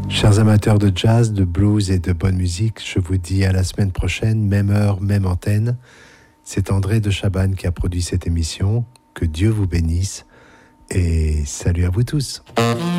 Chers amateurs de jazz, de blues et de bonne musique, je vous dis à la semaine prochaine, même heure, même antenne. C'est André de Chabannes qui a produit cette émission. Que Dieu vous bénisse et salut à vous tous.